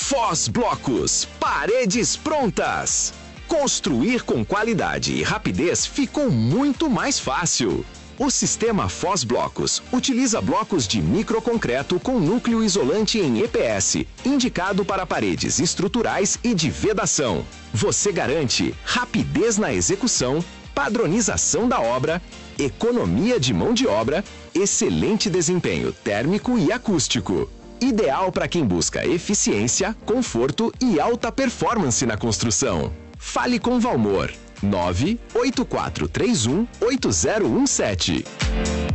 Foz Blocos, paredes prontas. Construir com qualidade e rapidez ficou muito mais fácil. O sistema Foz Blocos utiliza blocos de microconcreto com núcleo isolante em EPS, indicado para paredes estruturais e de vedação. Você garante rapidez na execução, padronização da obra, economia de mão de obra, excelente desempenho térmico e acústico. Ideal para quem busca eficiência, conforto e alta performance na construção. Fale com Valmor. 98431 8017.